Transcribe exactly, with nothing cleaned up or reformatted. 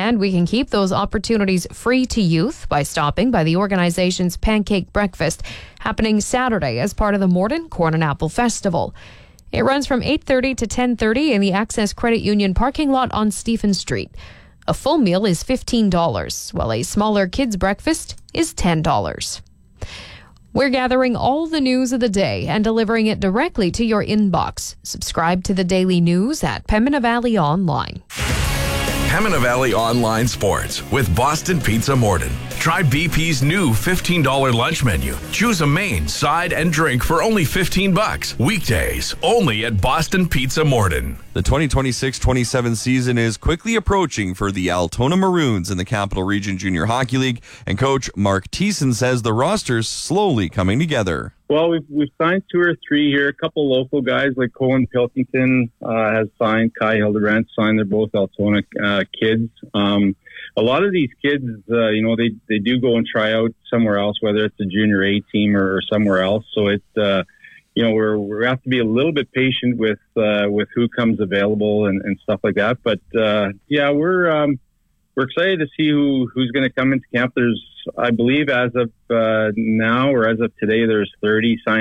And we can keep those opportunities free to youth by stopping by the organization's Pancake Breakfast, happening Saturday as part of the Morden Corn and Apple Festival. It runs from eight thirty to ten thirty in the Access Credit Union parking lot on Stephen Street. A full meal is fifteen dollars, while a smaller kids' breakfast is ten dollars. We're gathering all the news of the day and delivering it directly to your inbox. Subscribe to the Daily News at Pembina Valley Online. Pembina Valley Online Sports with Boston Pizza Morden. Try B P's new fifteen dollars lunch menu. Choose a main, side, and drink for only fifteen bucks. Weekdays, only at Boston Pizza Morden. The twenty twenty-six twenty-seven season is quickly approaching for the Altona Maroons in the Capital Region Junior Hockey League, and coach Mark Thiessen says the roster's slowly coming together. Well, we've, we've signed two or three here. A couple local guys like Cohen Pilkington uh, has signed. Kai Hildebrand signed. They're both Altona uh, kids. Um, a lot of these kids, uh, you know, they, they do go and try out somewhere else, whether it's a junior A team or, or somewhere else. So it, uh, you know, we're we have to be a little bit patient with uh, with who comes available and, and stuff like that. But uh, yeah, we're um, we're excited to see who who's going to come into camp. There's, I believe, as of uh, now or as of today, there's thirty signed.